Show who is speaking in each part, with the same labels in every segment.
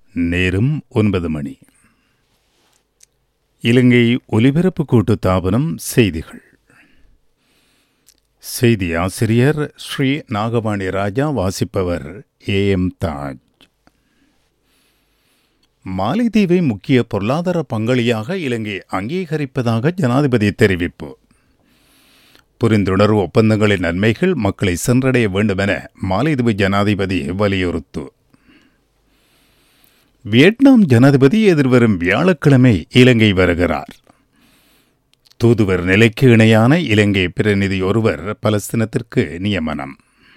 Speaker 1: நேரம் 9 மணி. இலங்கை ஒலிபரப்பு கூட்டுத்தாபனம் செய்திகள். செய்தி ஆசிரியர் ஸ்ரீ நாகவாணி ராஜா. வாசிப்பவர் ஏஎம் தாஜ். மாலைதீவை முக்கிய பொருளாதார பங்களியாக இலங்கை அங்கீகரிப்பதாக ஜனாதிபதி தெரிவிப்பு. புரிந்துணர்வு ஒப்பந்தங்களின் நன்மைகள் மக்களை சென்றடைய வேண்டுமென மாலைதீவு ஜனாதிபதி வலியுறுத்து. வியட்நாம் ஜனாதிபதி எதிர்வரும் வியாழக்கிழமை இலங்கை வருகிறார். தூதுவர் நிலைக்கு இணையான இலங்கை பிரதிநிதி ஒருவர் பலஸ்தீனத்திற்கு நியமனம்.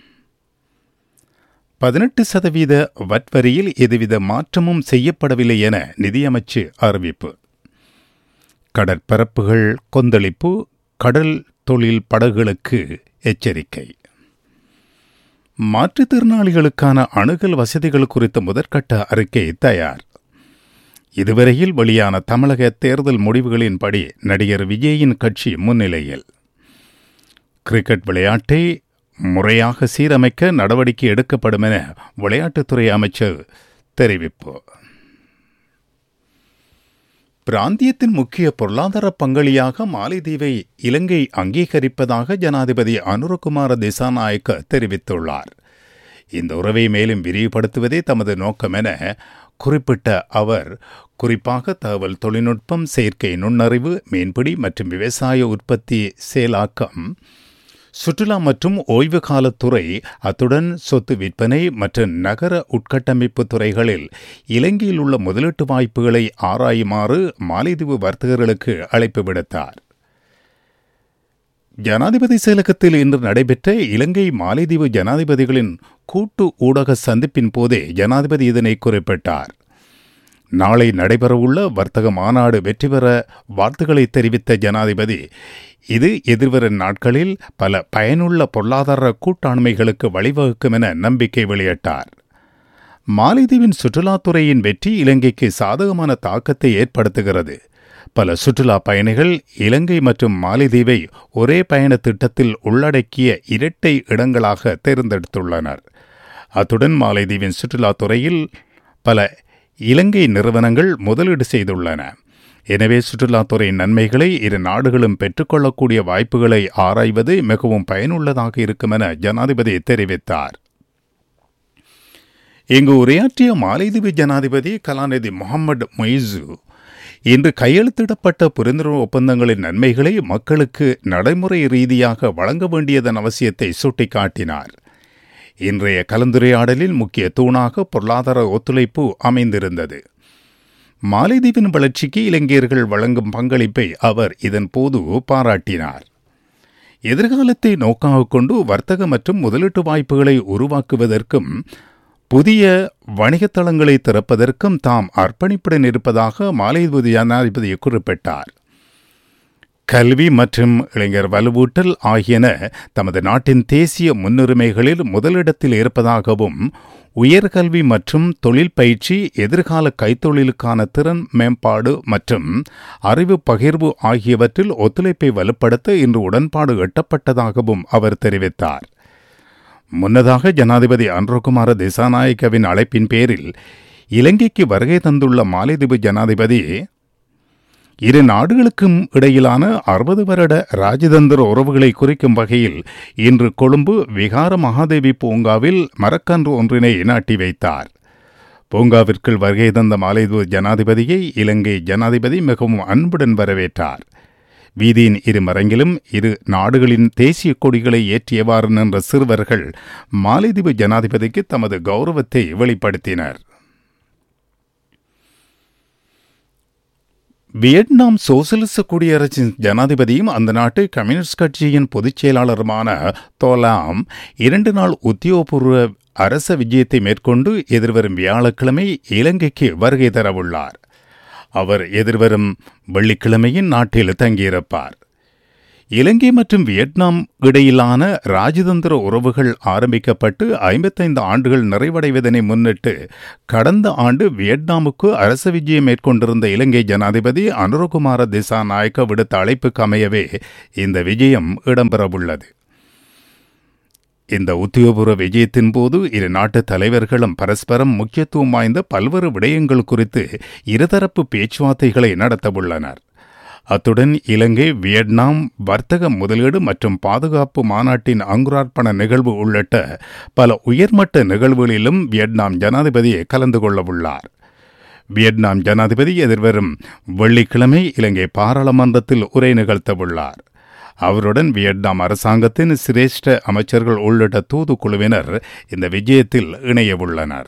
Speaker 1: 18% வட் வரியில் எதுவித மாற்றமும் செய்யப்படவில்லை என நிதியமைச்சு அறிவிப்பு. கடற்பரப்புகள் கொந்தளிப்பு, கடல் தொழில் படகுகளுக்கு எச்சரிக்கை. மாற்றுத்திறனாளிகளுக்கான அணுகல் வசதிகள் குறித்த முதற்கட்ட அறிக்கை தயார். இதுவரையில் வெளியான தமிழக தேர்தல் முடிவுகளின்படி நடிகர் விஜயின் கட்சி முன்னிலையில். கிரிக்கெட் விளையாட்டை முறையாக சீரமைக்க நடவடிக்கை எடுக்கப்படும் என விளையாட்டுத்துறை அமைச்சர் தெரிவிப்பு. பிராந்தியத்தின் முக்கிய பொருளாதார பங்களியாக மாலைதீவை இலங்கை அங்கீகரிப்பதாக ஜனாதிபதி அனுரகுமார திசாநாயக்க தெரிவித்துள்ளார். இந்த உறவை மேலும் விரிவுபடுத்துவதே தமது நோக்கம் என குறிப்பிட்ட அவர், குறிப்பாக தகவல் தொழில்நுட்பம், செயற்கை நுண்ணறிவு, மீன்பிடி மற்றும் விவசாய உற்பத்தி செயலாக்கம், சுற்றுலா மற்றும் ஓய்வு காலத்துறை, அத்துடன் சொத்து விற்பனை மற்றும் நகர உட்கட்டமைப்பு துறைகளில் இலங்கையில் உள்ள முதலீட்டு வாய்ப்புகளை ஆராயுமாறு மாலைதீவு வர்த்தகர்களுக்கு அழைப்பு விடுத்தார். ஜனாதிபதி செயலகத்தில் இன்று நடைபெற்ற இலங்கை மாலைதீவு ஜனாதிபதிகளின் கூட்டு ஊடக சந்திப்பின் போதே ஜனாதிபதி இதனை குறிப்பிட்டார். நாளை நடைபெறவுள்ள வர்த்தக மாநாடு வெற்றி பெற வாழ்த்துக்களை தெரிவித்த ஜனாதிபதி, இது எதிர்வரும் நாட்களில் பல பயனுள்ள பொருளாதார கூட்டாண்மைகளுக்கு வழிவகுக்கும் என நம்பிக்கை வெளியிட்டார். மாலைதீவின் சுற்றுலாத்துறையின் வெற்றி இலங்கைக்கு சாதகமான தாக்கத்தை ஏற்படுத்துகிறது. பல சுற்றுலா பயணிகள் இலங்கை மற்றும் மாலைதீவை ஒரே பயண திட்டத்தில் உள்ளடக்கிய இரட்டை இடங்களாக தேர்ந்தெடுத்துள்ளனர். அத்துடன் மாலைதீவின் சுற்றுலாத்துறையில் பல இலங்கை நிறுவனங்கள் முதலீடு செய்துள்ளன. எனவே சுற்றுலாத்துறை நன்மைகளை இரு நாடுகளும் பெற்றுக்கொள்ளக்கூடிய வாய்ப்புகளை ஆராய்வது மிகவும் பயனுள்ளதாக இருக்கும் என ஜனாதிபதி தெரிவித்தார். இங்கு உரையாற்றிய மாலைதீவு ஜனாதிபதி கலாநிதி முகமது மொய்சு, இன்று கையெழுத்திடப்பட்ட புரிந்துணர்வு ஒப்பந்தங்களின் நன்மைகளை மக்களுக்கு நடைமுறை ரீதியாக வழங்க வேண்டியதன் அவசியத்தை சுட்டிக்காட்டினார். இன்றைய கலந்துரையாடலில் முக்கிய தூணாக பொருளாதார ஒத்துழைப்பு அமைந்திருந்தது. மாலைதீவின் வளர்ச்சிக்கு இலங்கையர்கள் வழங்கும் பங்களிப்பை அவர் இதன் போது பாராட்டினார். எதிர்காலத்தை நோக்காக கொண்டு வர்த்தக மற்றும் முதலீட்டு வாய்ப்புகளை உருவாக்குவதற்கும் புதிய வணிகத்தளங்களை திறப்பதற்கும் தாம் அர்ப்பணிப்புடன் இருப்பதாக மாலைதீவு ஜனாதிபதி குறிப்பிட்டார். கல்வி மற்றும் இளைஞர் வலுவூட்டல் ஆகியன தமது நாட்டின் தேசிய முன்னுரிமைகளில் முதலிடத்தில் இருப்பதாகவும், உயர்கல்வி மற்றும் தொழில் பயிற்சி, எதிர்கால கைத்தொழிலுக்கான திறன் மேம்பாடு மற்றும் அறிவு பகிர்வு ஆகியவற்றில் ஒத்துழைப்பை வலுப்படுத்த இன்று உடன்பாடு எட்டப்பட்டதாகவும் அவர் தெரிவித்தார். முன்னதாக ஜனாதிபதி அனுரகுமார திசாநாயக்கவின் அழைப்பின் பேரில் இலங்கைக்கு வருகை தந்துள்ள மாலைதீவு ஜனாதிபதி, இரு நாடுகளுக்கும் இடையிலான 60 வருட ராஜதந்திர உறவுகளை குறிக்கும் வகையில் இன்று கொழும்பு விகார மகாதேவி பூங்காவில் மரக்கன்று ஒன்றினை நாட்டி வைத்தார். பூங்காவிற்குள் வருகை தந்த மாலைதீவு ஜனாதிபதியை இலங்கை ஜனாதிபதி மிகவும் அன்புடன் வரவேற்றார். வீதியின் இரு மரங்கிலும் இரு நாடுகளின் தேசிய கொடிகளை ஏற்றியவாறு நின்ற சிறுவர்கள் மாலைதீவு ஜனாதிபதிக்கு தமது கௌரவத்தை வெளிப்படுத்தினர். வியட்நாம் சோசலிச குடியரசின் ஜனாதிபதியும் அந்த நாட்டு கம்யூனிஸ்ட் கட்சியின் பொதுச் செயலாளருமான தோலாம் 2 நாள் உத்தியோகபூர்வ அரச விஜயத்தை மேற்கொண்டு எதிர்வரும் வியாழக்கிழமை இலங்கைக்கு வருகை தரவுள்ளார். அவர் எதிர்வரும் வெள்ளிக்கிழமையின் நாட்டில் தங்கியிருப்பார். இலங்கை மற்றும் வியட்நாம் இடையிலான ராஜதந்திர உறவுகள் ஆரம்பிக்கப்பட்டு 55 ஆண்டுகள் நிறைவடைவதனை முன்னிட்டு கடந்த ஆண்டு வியட்நாமுக்கு அரச விஜயம் மேற்கொண்டிருந்த இலங்கை ஜனாதிபதி அனுரகுமார திசாநாயக்க விடுத்த அழைப்புக்கு அமையவே இந்த விஜயம் இடம்பெறவுள்ளது. இந்த உத்தியோகபூர்வ விஜயத்தின் போது இரு நாட்டு தலைவர்களும் பரஸ்பரம் முக்கியத்துவம் வாய்ந்த பல்வேறு விடயங்கள் குறித்து இருதரப்பு பேச்சுவார்த்தைகளை நடத்தவுள்ளனர். அத்துடன் இலங்கை வியட்நாம் வர்த்தக முதலீடு மற்றும் பாதுகாப்பு மாநாட்டின் அங்குரார்ப்பண நிகழ்வு உள்ளிட்ட பல உயர்மட்ட நிகழ்வுகளிலும் வியட்நாம் ஜனாதிபதி கலந்து கொள்ளவுள்ளார். வியட்நாம் ஜனாதிபதி எதிர்வரும் வெள்ளிக்கிழமை இலங்கை பாராளுமன்றத்தில் உரை நிகழ்த்தவுள்ளார். அவருடன் வியட்நாம் அரசாங்கத்தின் சிரேஷ்ட அமைச்சர்கள் உள்ளிட்ட தூதுக்குழுவினர் இந்த விஜயத்தில் இணையவுள்ளனர்.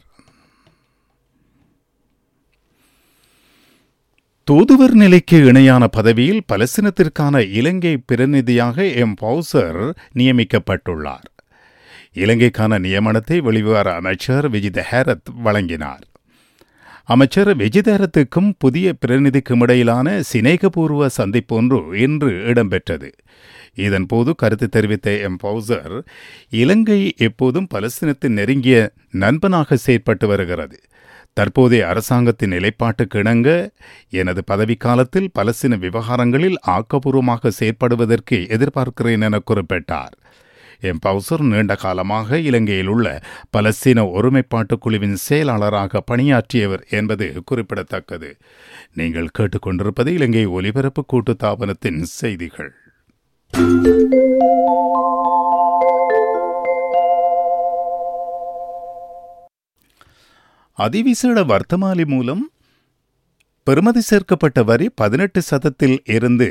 Speaker 1: தூதுவர் நிலைக்கு இணையான பதவியில் பலஸ்தீனத்திற்கான இலங்கை பிரதிநிதியாக எம் பவுசர் நியமிக்கப்பட்டுள்ளார். இலங்கைக்கான நியமனத்தை வெளிவிவகார அமைச்சர் விஜித் ஹேரத் வழங்கினார். அமைச்சர் விஜித் ஹேரத்துக்கும் புதிய பிரதிநிதிக்கும் இடையிலான சிநேகபூர்வ சந்திப்பொன்று இன்று இடம்பெற்றது. இதன்போது கருத்து தெரிவித்த எம் பவுசர், இலங்கை எப்போதும் பலஸ்தீனத்தின் நெருங்கிய நண்பனாக செயற்பட்டு வருகிறது. தற்போதைய அரசாங்கத்தின் நிலைப்பாட்டுக்கு இணங்க எனது பதவிக்காலத்தில் பலஸ்தீன விவகாரங்களில் ஆக்கப்பூர்வமாக செயற்படுவதற்கு எதிர்பார்க்கிறேன் என குறிப்பிட்டார். எம் பவுசர் நீண்ட காலமாக இலங்கையில் உள்ள பலஸ்தீன ஒருமைப்பாட்டுக் குழுவின் செயலாளராக பணியாற்றியவர் என்பது குறிப்பிடத்தக்கது. நீங்கள் கேட்டுக்கொண்டிருப்பது இலங்கை ஒலிபரப்பு கூட்டுத்தாபனத்தின் செய்திகள். அதிவிசேட வர்த்தமானி மூலம் பெறுமதி சேர்க்கப்பட்ட வரி 18% இருந்து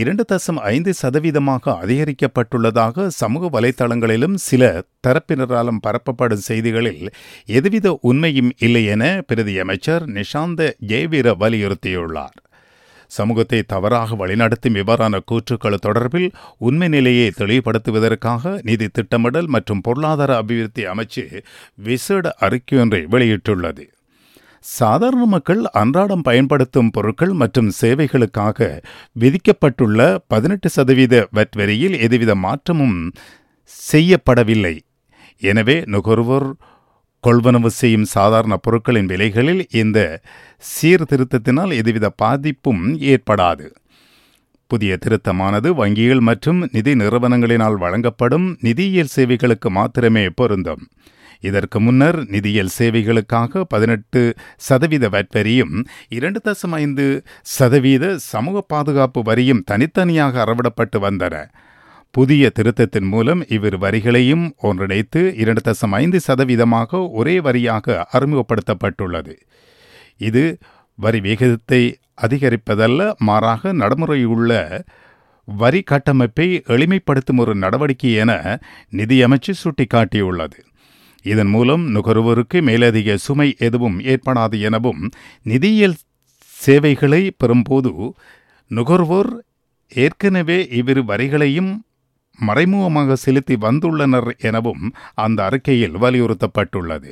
Speaker 1: 2.5% அதிகரிக்கப்பட்டுள்ளதாக சமூக வலைதளங்களிலும் சில தரப்பினராலும் பரப்பப்படும் செய்திகளில் எதுவித உண்மையும் இல்லை என பிரதி அமைச்சர் நிஷாந்த ஜெயவீர வலியுறுத்தியுள்ளார். சமூகத்தை தவறாக வழிநடத்தும் இவ்வாறான கூற்றுக்கள் தொடர்பில் உண்மை நிலையை தெளிவுபடுத்துவதற்காக நிதி திட்டமிடல் மற்றும் பொருளாதார அபிவிருத்தி அமைச்சு விசேட அறிக்கையொன்றை வெளியிட்டுள்ளது. சாதாரண மக்கள் அன்றாடம் பயன்படுத்தும் பொருட்கள் மற்றும் சேவைகளுக்காக விதிக்கப்பட்டுள்ள 18% வட் வரியில் எதுவித மாற்றமும் செய்யப்படவில்லை. எனவே நுகர்வோர் கொள்வனவு செய்யும் சாதாரண பொருட்களின் விலைகளில் இந்த சீர்திருத்தத்தினால் எதுவித பாதிப்பும் ஏற்படாது. புதிய திருத்தமானது வங்கிகள் மற்றும் நிதி நிறுவனங்களினால் வழங்கப்படும் நிதியியல் சேவைகளுக்கு மாத்திரமே பொருந்தும். இதற்கு முன்னர் நிதியியல் சேவைகளுக்காக 18% வட் வரியும் 2.5% சமூக பாதுகாப்பு வரியும் தனித்தனியாக அறவிடப்பட்டு வந்தன. புதிய திருத்தத்தின் மூலம் இவ்விரு வரிகளையும் ஒன்றிணைத்து 2.5% ஒரே வரியாக அறிமுகப்படுத்தப்பட்டுள்ளது. இது வரி விகிதத்தை அதிகரிப்பதல்ல, மாறாக நடைமுறையுள்ள வரி கட்டமைப்பை எளிமைப்படுத்தும் ஒரு நடவடிக்கை என நிதியமைச்சு சுட்டிக்காட்டியுள்ளது. இதன் மூலம் நுகர்வோருக்கு மேலதிக சுமை எதுவும் ஏற்படாது எனவும், நிதியியல் சேவைகளை பெறும்போது நுகர்வோர் ஏற்கனவே இவ்விரு வரிகளையும் மறைமுகமாக செலுத்தி வந்துள்ளனர் எனவும் அந்த அறிக்கையில் வலியுறுத்தப்பட்டுள்ளது.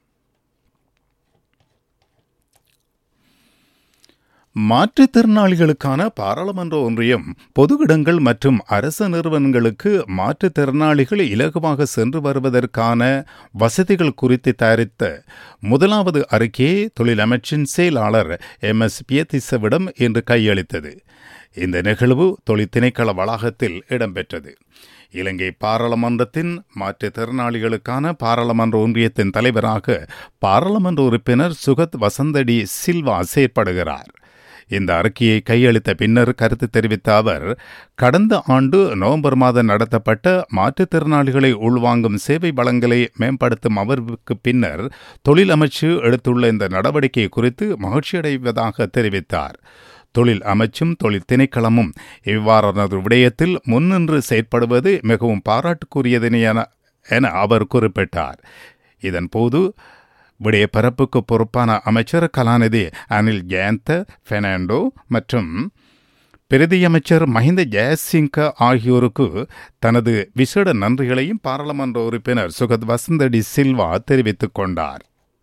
Speaker 1: மாற்றுத்திறனாளிகளுக்கான பாராளுமன்ற ஒன்றியம் பொது இடங்கள் மற்றும் அரச நிறுவனங்களுக்கு மாற்றுத்திறனாளிகள் இலகுவாக சென்று வருவதற்கான வசதிகள் குறித்து தயாரித்த முதலாவது அறிக்கையை தொழிலமைச்சின் செயலாளர் MS பியதிசவிடம் இன்று கையளித்தது. இந்த நிகழ்வு தொழில் திணைக்கள வளாகத்தில் இடம்பெற்றது. இலங்கை பாராளுமன்றத்தின் மாற்றுத்திறனாளிகளுக்கான பாராளுமன்ற ஒன்றியத்தின் தலைவராக பாராளுமன்ற உறுப்பினர் சுகத் வசந்தடி சில்வா செயற்படுகிறார். இந்த அறிக்கையை கையளித்த பின்னர் கருத்து தெரிவித்த அவர், கடந்த ஆண்டு நவம்பர் மாதம் நடத்தப்பட்ட மாற்றுத்திறனாளிகளை உள்வாங்கும் சேவை வளங்களை மேம்படுத்தும் அமர்வுக்கு பின்னர் தொழில் அமைச்சு எடுத்துள்ள இந்த நடவடிக்கை குறித்து மகிழ்ச்சியடைவதாக தெரிவித்தார். தொழில் அமைச்சும் தொழில் திணைக்களமும் இவ்வாறான விடயத்தில் முன்னின்று செயற்படுவது மிகவும் பாராட்டுக்குரியது என அவர் குறிப்பிட்டார். இதன்போது விடய பரப்புக்கு பொறுப்பான அமைச்சர் கலாநிதி அனில் ஜெயந்த பெர்னாண்டோ மற்றும் பிரதியமைச்சர் மஹிந்த ஜெயசிங்க ஆகியோருக்கு தனது விசேட நன்றிகளையும் பாராளுமன்ற உறுப்பினர் சுகத் வசந்தடி சில்வா தெரிவித்துக் கொண்டார்.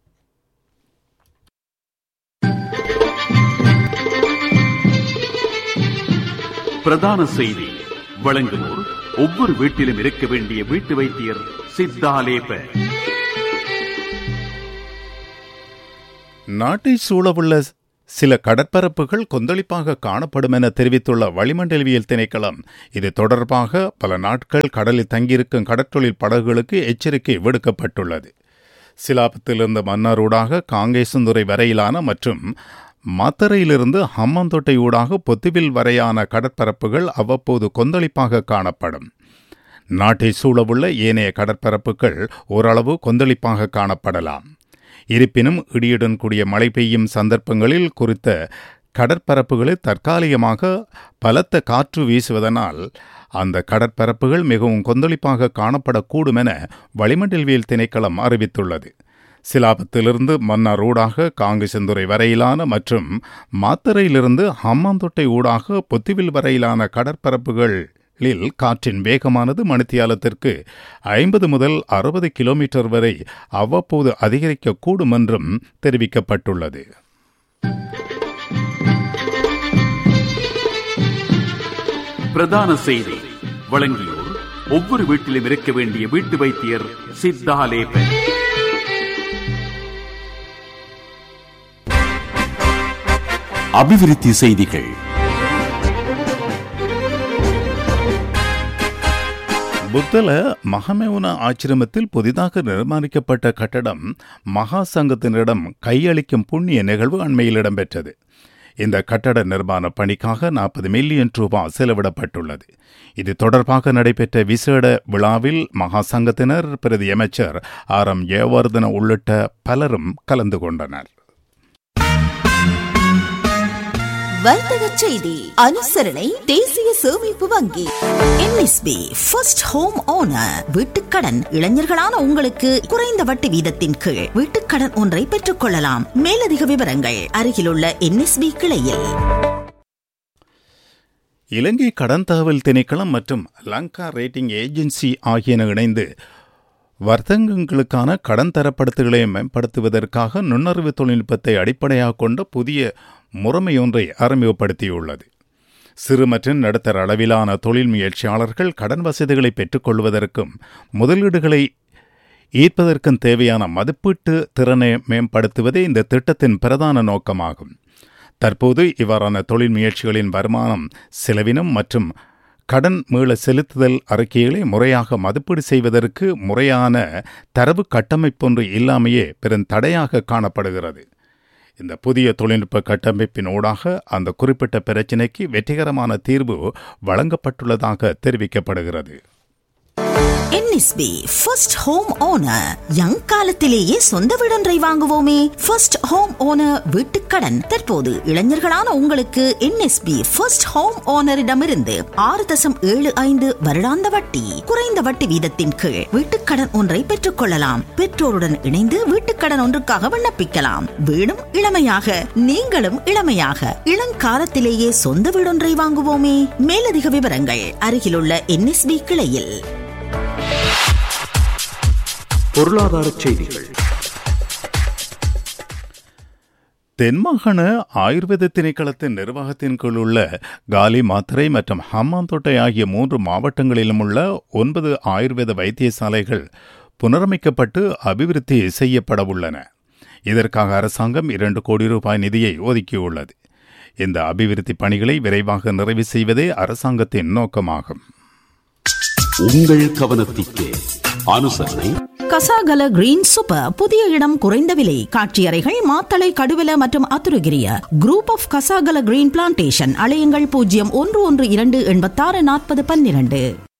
Speaker 2: பிரதான செய்தி வழங்குவோர் ஒவ்வொரு வீட்டிலும் இருக்க வேண்டிய வீட்டு வைத்தியர் சித்தாலேப.
Speaker 1: நாட்டை சூழவுள்ள சில கடற்பரப்புகள் கொந்தளிப்பாக காணப்படும் என தெரிவித்துள்ள வளிமண்டலவியல் திணைக்களம் இது தொடர்பாக பல நாட்கள் கடலில் தங்கியிருக்கும் கடற்றொழில் படகுகளுக்கு எச்சரிக்கை விடுக்கப்பட்டுள்ளது. சிலாபத்திலிருந்து மன்னாரூடாக காங்கேசந்துறை வரையிலான மற்றும் மாத்தறையிலிருந்து ஹம்மாந்தோட்டை ஊடாக பொத்துவில் வரையான கடற்பரப்புகள் அவ்வப்போது கொந்தளிப்பாக காணப்படும். நாட்டை சூழவுள்ள ஏனைய கடற்பரப்புகள் ஓரளவு கொந்தளிப்பாக காணப்படலாம். இருப்பினும் இடியுடன் கூடிய மழை பெய்யும் சந்தர்ப்பங்களில் குறித்த கடற்பரப்புகளில் தற்காலிகமாக பலத்த காற்று வீசுவதனால் அந்த கடற்பரப்புகள் மிகவும் கொந்தளிப்பாக காணப்படக்கூடும் என வளிமண்டலவியல் திணைக்களம் அறிவித்துள்ளது. சிலாபத்திலிருந்து மன்னார் ஊடாக காங்கேசந்துறை வரையிலான மற்றும் மாத்தறையிலிருந்து ஹம்மாந்தோட்டை ஊடாக பொத்துவில் வரையிலான கடற்பரப்புகளில் காற்றின் வேகமானது மணித்தியாலத்திற்கு 50 முதல் 60 கிலோமீட்டர் வரை அவ்வப்போது அதிகரிக்கக்கூடும் என்றும் தெரிவிக்கப்பட்டுள்ளது.
Speaker 2: பிரதான செய்தி வழங்கியோர் ஒவ்வொரு வீட்டிலும் இருக்க வேண்டிய வீட்டு வைத்தியர் சித்தாலேபன். அபிவிருத்தி செய்திகள்.
Speaker 1: புத்தள மகமேவுன ஆச்சிரமத்தில் புதிதாக நிர்மாணிக்கப்பட்ட கட்டடம் மகா சங்கத்தினரிடம் கையளிக்கும் புண்ணிய நிகழ்வு அண்மையில் இடம்பெற்றது. இந்த கட்டட நிர்மாண பணிக்காக 40 மில்லியன் ரூபாய் செலவிடப்பட்டுள்ளது. இது தொடர்பாக நடைபெற்ற விசேட விழாவில் மகா சங்கத்தினர், பிரதி அமைச்சர் ஆர்.எம். ஜெயவர்தன உள்ளிட்ட பலரும் கலந்து கொண்டனர்.
Speaker 3: வர்த்தக செய்தி அனுசரணை தேசிய சேமிப்பு வங்கி. என்எஸ்பி ஃபர்ஸ்ட் ஹோம் ஓனர் வீட்டுக்கடன் இளைஞர்களான உங்களுக்கு குறைந்த வட்டி வீதத்தின் கீழ் வீட்டுக்கடன் ஒன்றை பெற்றுக் கொள்ளலாம். மேலதிக விவரங்கள் அருகிலுள்ள என்எஸ்பி கிளையில்.
Speaker 1: இலங்கை கடன் தகவல் திணைக்களம் மற்றும் லங்கா ரேட்டிங் ஏஜென்சி ஆகியன இணைந்து வர்த்தகங்களுக்கான கடன் தரப்படுத்துகளை மேம்படுத்துவதற்காக நுண்ணறிவு தொழில்நுட்பத்தை அடிப்படையாக கொண்ட புதிய முறைமையொன்றை அறிமுகப்படுத்தியுள்ளது. சிறு மற்றும் நடுத்தர அளவிலான தொழில் முயற்சியாளர்கள் கடன் வசதிகளை பெற்றுக்கொள்வதற்கும் முதலீடுகளை ஈர்ப்பதற்கும் தேவையான மதிப்பீட்டு திறனை மேம்படுத்துவதே இந்த திட்டத்தின் பிரதான நோக்கமாகும். தற்போது இவ்வாறான தொழில் முயற்சிகளின் வருமானம், செலவினம் மற்றும் கடன் மீள செலுத்துதல் அறிக்கைகளை முறையாக மதிப்பீடு செய்வதற்கு முறையான தரவு கட்டமைப்பொன்று இல்லாமையே பெரும் தடையாக காணப்படுகிறது. இந்த புதிய தொழில்நுட்ப கட்டமைப்பின் ஊடாக அந்த குறிப்பிட்ட பிரச்சினைக்கு வெற்றிகரமான தீர்வு வழங்கப்பட்டுள்ளதாக தெரிவிக்கப்படுகிறது.
Speaker 3: NSP first home owner young காலத்திலேயே சொந்த வீடொன்றை வாங்குவோமே. ஃபர்ஸ்ட் ஹோம் ஓனர் வீட்டுக்கடன் தற்போது இளைஞர்களான உங்களுக்கு என்எஸ்பி ஃபர்ஸ்ட் ஹோம் ஓனரிடமிருந்து 6.75 வருடாந்த வட்டி குறைந்த வட்டி வீதத்தின் கீழ் வீட்டுக்கடன் ஒன்றை பெற்றுக் கொள்ளலாம். பெற்றோருடன் இணைந்து வீட்டுக்கடன் ஒன்றுக்காக விண்ணப்பிக்கலாம். வீடும் இளமையாக, நீங்களும் இளமையாக. இளங்காலத்திலேயே சொந்த வீடொன்றை வாங்குவோமே. மேலதிக விவரங்கள் அருகிலுள்ள என்எஸ்பி கிளையில்.
Speaker 2: பொருளாதார செய்திகள்.
Speaker 1: தென்மாகாண ஆயுர்வேத திணைக்களத்தின் நிர்வாகத்தின் கீழ் உள்ள காலி, மாத்தறை மற்றும் ஹம்மாந்தோட்டை ஆகிய 3 மாவட்டங்களிலும் உள்ள 9 ஆயுர்வேத வைத்தியசாலைகள் புனரமைக்கப்பட்டு அபிவிருத்தி செய்யப்படவுள்ளன. இதற்காக அரசாங்கம் 2 கோடி ரூபாய் நிதியை ஒதுக்கியுள்ளது. இந்த அபிவிருத்தி பணிகளை விரைவாக நிறைவு செய்வதே அரசாங்கத்தின் நோக்கமாகும்.
Speaker 2: உங்கள் கவனத்திற்கு அனுசரணை
Speaker 3: கசாகல கிரீன் சூப்பர் புதிய இடம், குறைந்த விலை, காட்சியறைகள் மாத்தளை, கடுவல மற்றும் Athurugiriya group of Kasagala green plantation. அலையுங்கள் 0112864012.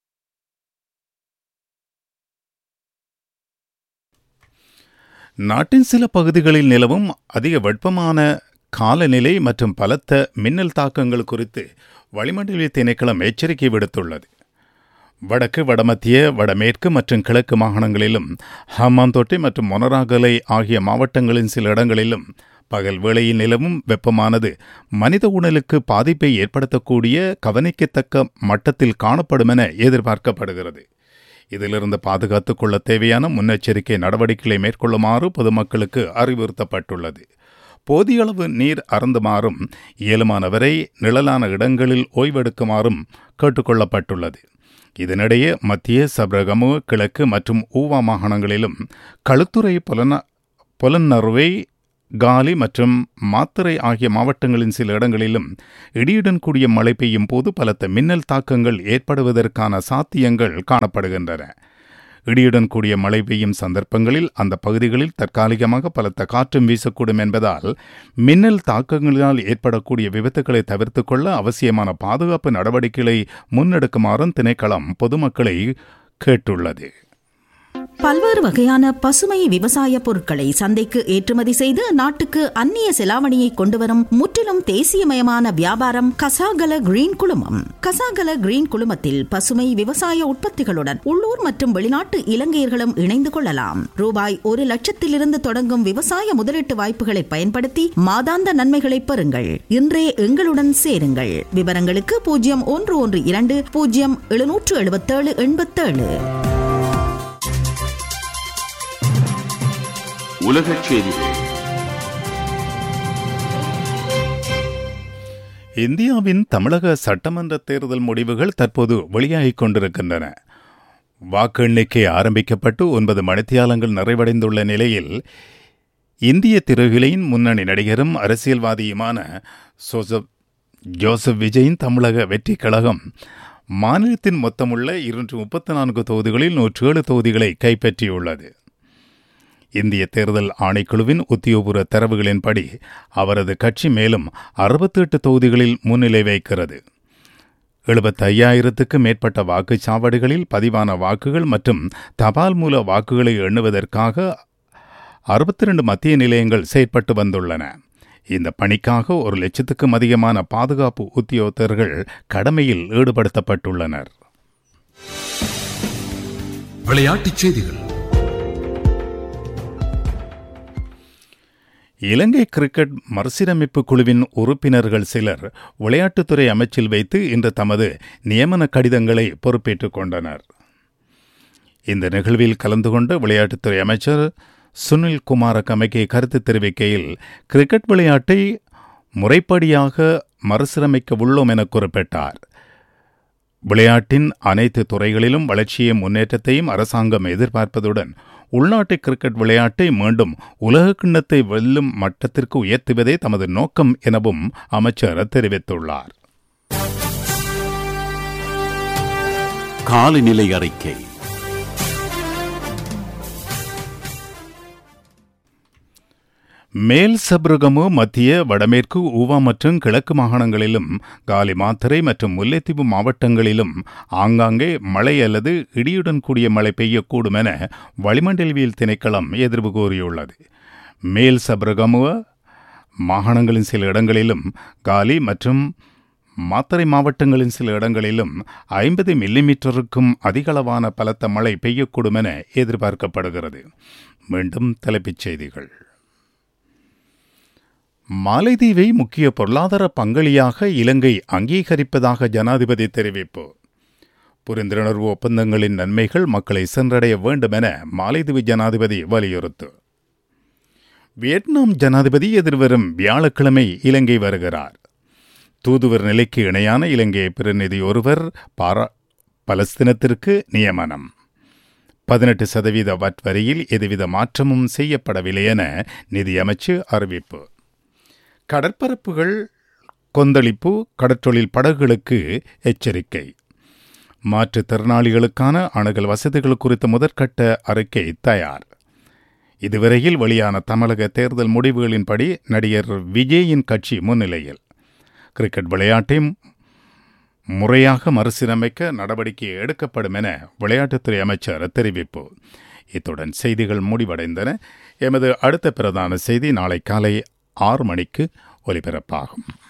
Speaker 1: நாட்டின் சில பகுதிகளில் நிலவும் அதிக வெப்பமான காலநிலை மற்றும் பலத்த மின்னல் தாக்கங்கள் குறித்து வளிமண்டல திணைக்களம் எச்சரிக்கை விடுத்துள்ளது. வடக்கு, வடமத்திய, வடமேற்கு மற்றும் கிழக்கு மாகாணங்களிலும் ஹம்மாந்தோட்டை மற்றும் மொனராகலை ஆகிய மாவட்டங்களின் சில இடங்களிலும் பகல் வேளையில் நிலவும் வெப்பமானது மனித உடலுக்கு பாதிப்பை ஏற்படுத்தக்கூடிய கவனிக்கத்தக்க மட்டத்தில் காணப்படும் என எதிர்பார்க்கப்படுகிறது. இதிலிருந்து பாதுகாத்துக் கொள்ள தேவையான முன்னெச்சரிக்கை நடவடிக்கைகளை மேற்கொள்ளுமாறு பொதுமக்களுக்கு அறிவுறுத்தப்பட்டுள்ளது. போதிய அளவு நீர் அருந்துமாறும் இயலுமானவரை நிழலான இடங்களில் ஓய்வெடுக்குமாறும் கேட்டுக்கொள்ளப்பட்டுள்ளது. இதனிடையே மத்திய, சப்ரகமு, கிழக்கு மற்றும் ஊவா மாகாணங்களிலும் களுத்துறை, பொலன்னறுவை, காலி மற்றும் மாத்தறை ஆகிய மாவட்டங்களின் சில இடங்களிலும் இடியுடன் கூடிய மழை பெய்யும் போது பலத்த மின்னல் தாக்கங்கள் ஏற்படுவதற்கான சாத்தியங்கள் காணப்படுகின்றன. இடியுடன் கூடிய மழை பெய்யும் சந்தர்ப்பங்களில் அந்த பகுதிகளில் தற்காலிகமாக பலத்த காற்றும் வீசக்கூடும் என்பதால் மின்னல் தாக்கங்களினால் ஏற்படக்கூடிய விபத்துக்களை தவிர்த்துக் கொள்ள அவசியமான பாதுகாப்பு நடவடிக்கைகளை முன்னெடுக்குமாறும் திணைக்களம் பொதுமக்களை கேட்டுள்ளது.
Speaker 3: பல்வேறு வகையான பசுமை விவசாய பொருட்களை சந்தைக்கு ஏற்றுமதி செய்து நாட்டுக்கு அந்நிய செலாவணியை கொண்டுவரும் முற்றிலும் தேசியமயமான வியாபாரம் கசாகல கிரீன் குழுமம். கசாகல கிரீன் குழுமத்தில் பசுமை விவசாய உற்பத்திகளுடன் உள்ளூர் மற்றும் வெளிநாட்டு இலங்கையர்களும் இணைந்து கொள்ளலாம். ரூபாய் 1,00,000 தொடங்கும் விவசாய முதலீட்டு வாய்ப்புகளை பயன்படுத்தி மாதாந்த நன்மைகளை பெறுங்கள். இன்றே எங்களுடன் சேருங்கள். விவரங்களுக்கு 0112 0777 87.
Speaker 2: உலகச் செய்திகள்.
Speaker 1: இந்தியாவின் தமிழக சட்டமன்ற தேர்தல் முடிவுகள் தற்போது வெளியாகிக் கொண்டிருக்கின்றன. வாக்கு எண்ணிக்கை ஆரம்பிக்கப்பட்டு 9 மணித்தியாலங்கள் நிறைவடைந்துள்ள நிலையில் இந்திய திரையுலகின் முன்னணி நடிகரும் அரசியல்வாதியுமான ஜோசப் விஜயின் தமிழக வெற்றி கழகம் மாநிலத்தின் மொத்தமுள்ள 234 தொகுதிகளில் 107 தொகுதிகளை கைப்பற்றியுள்ளது. இந்திய தேர்தல் ஆணைக்குழுவின் உத்தியோகபூர்வ தரவுகளின்படி அவரது கட்சி மேலும் 68 தொகுதிகளில் முன்னிலை வைக்கிறது. 75,000க்கு மேற்பட்ட வாக்குச்சாவடிகளில் பதிவான வாக்குகள் மற்றும் தபால் மூல வாக்குகளை எண்ணுவதற்காக 62 மத்திய நிலையங்கள் செயற்பட்டு வந்துள்ளன. இந்த பணிக்காக 1,00,000க்கும் அதிகமான பாதுகாப்பு உத்தியோகத்தர்கள் கடமையில் ஈடுபடுத்தப்பட்டுள்ளனர்.
Speaker 2: விளையாட்டுச் செய்திகள்.
Speaker 1: இலங்கை கிரிக்கெட் மறுசீரமைப்பு குழுவின் உறுப்பினர்கள் சிலர் விளையாட்டுத்துறை அமைச்சில் வைத்து இன்று தமது நியமன கடிதங்களை பொறுப்பேற்றுக் கொண்டனர். இந்த நிகழ்வில் கலந்து கொண்ட விளையாட்டுத்துறை அமைச்சர் சுனில் குமார கமைக்கே கருத்து தெரிவிக்கையில், கிரிக்கெட் விளையாட்டை முறைப்படியாக மறுசீரமைக்க உள்ளோம் என குறிப்பிட்டார். விளையாட்டின் அனைத்து துறைகளிலும் வளர்ச்சியையும் முன்னேற்றத்தையும் அரசாங்கம் எதிர்பார்ப்பதுடன் உள்நாட்டு கிரிக்கெட் விளையாட்டை மீண்டும் உலக கிண்ணத்தை வெல்லும் மட்டத்திற்கு உயர்த்துவதே தமது நோக்கம் எனவும் அமைச்சர் தெரிவித்துள்ளார்.
Speaker 2: காலநிலை அறிக்கை.
Speaker 1: மேல் சப்ரகமு, மத்திய, வடமேற்கு, ஊவா மற்றும் கிழக்கு மாகாணங்களிலும் காலி, மாத்தறை மற்றும் முல்லைத்தீவு மாவட்டங்களிலும் ஆங்காங்கே மழை அல்லது இடியுடன் கூடிய மழை பெய்யக்கூடும் என வளிமண்டலவியல் திணைக்களம் எதிர்வு கூறியுள்ளது. மேல் சப்ரகமுவ மாகாணங்களின் சில இடங்களிலும் காலி மற்றும் மாத்தறை மாவட்டங்களின் சில இடங்களிலும் 50 மில்லிமீட்டருக்கும் அதிகளவான பலத்த மழை பெய்யக்கூடும் என எதிர்பார்க்கப்படுகிறது. மீண்டும் தலைப்புச் செய்திகள். மாலைதீவை முக்கிய பொருளாதார பங்களியாக இலங்கை அங்கீகரிப்பதாக ஜனாதிபதி தெரிவிப்பு. புரிந்துணர்வு ஒப்பந்தங்களின் நன்மைகள் மக்களை சென்றடைய வேண்டும் என மாலைதீவு ஜனாதிபதி வலியுறுத்து. வியட்நாம் ஜனாதிபதி எதிர்வரும் வியாழக்கிழமை இலங்கை வருகிறார். தூதுவர் நிலைக்கு இணையான இலங்கை பிரதிநிதி ஒருவர் பலஸ்தீனத்திற்கு நியமனம். 18% வட் வரியில் எதுவித மாற்றமும் செய்யப்படவில்லை என நிதியமைச்சு அறிவிப்பு. கடற்பரப்புகள் கொந்தளிப்பு, கடற்றொழில் படகுகளுக்கு எச்சரிக்கை. மாற்றுத்திறனாளிகளுக்கான அணுகல் வசதிகள் குறித்த முதற்கட்ட அறிக்கை தயார். இதுவரையில் வெளியான தமிழக தேர்தல் முடிவுகளின்படி நடிகர் விஜயின் கட்சி முன்னிலையில். கிரிக்கெட் விளையாட்டை முறையாக மறுசீரமைக்க நடவடிக்கை எடுக்கப்படும் என விளையாட்டுத்துறை அமைச்சர் தெரிவிப்பு. இத்துடன் செய்திகள் முடிவடைந்தன. எமது அடுத்த பிரதான செய்தி நாளை காலை 6 மணிக்கு ஒலிபரப்பாகும்.